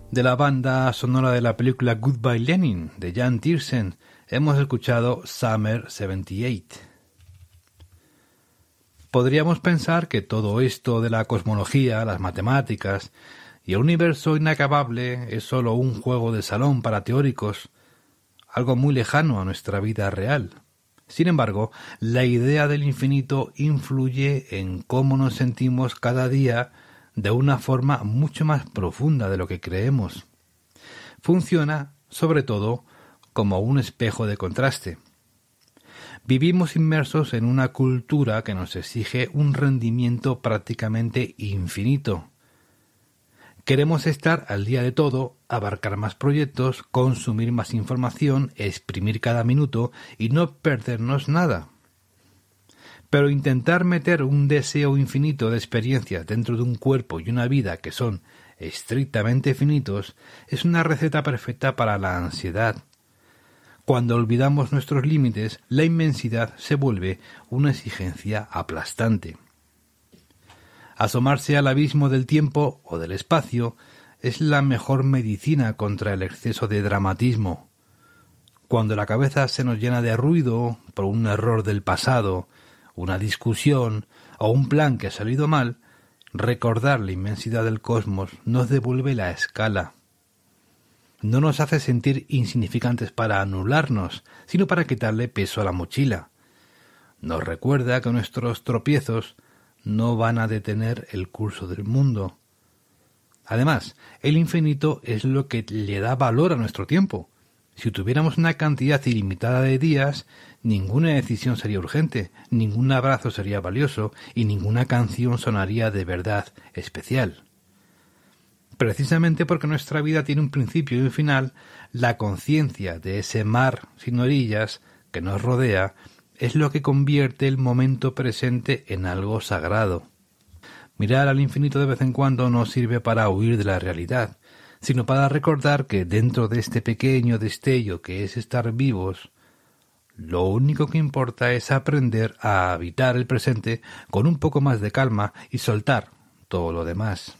De la banda sonora de la película Goodbye Lenin, de Jan Tiersen, hemos escuchado Summer 78. Podríamos pensar que todo esto de la cosmología, las matemáticas y el universo inacabable es solo un juego de salón para teóricos, algo muy lejano a nuestra vida real. Sin embargo, la idea del infinito influye en cómo nos sentimos cada día de una forma mucho más profunda de lo que creemos. Funciona, sobre todo, como un espejo de contraste. Vivimos inmersos en una cultura que nos exige un rendimiento prácticamente infinito. Queremos estar al día de todo, abarcar más proyectos, consumir más información, exprimir cada minuto y no perdernos nada. Pero intentar meter un deseo infinito de experiencias dentro de un cuerpo y una vida que son estrictamente finitos es una receta perfecta para la ansiedad. Cuando olvidamos nuestros límites, la inmensidad se vuelve una exigencia aplastante. Asomarse al abismo del tiempo o del espacio es la mejor medicina contra el exceso de dramatismo. Cuando la cabeza se nos llena de ruido por un error del pasado, una discusión o un plan que ha salido mal, recordar la inmensidad del cosmos nos devuelve la escala. No nos hace sentir insignificantes para anularnos, sino para quitarle peso a la mochila. Nos recuerda que nuestros tropiezos no van a detener el curso del mundo. Además, el infinito es lo que le da valor a nuestro tiempo. Si tuviéramos una cantidad ilimitada de días, ninguna decisión sería urgente, ningún abrazo sería valioso y ninguna canción sonaría de verdad especial. Precisamente porque nuestra vida tiene un principio y un final, la conciencia de ese mar sin orillas que nos rodea es lo que convierte el momento presente en algo sagrado. Mirar al infinito de vez en cuando no sirve para huir de la realidad, sino para recordar que dentro de este pequeño destello que es estar vivos, lo único que importa es aprender a habitar el presente con un poco más de calma y soltar todo lo demás.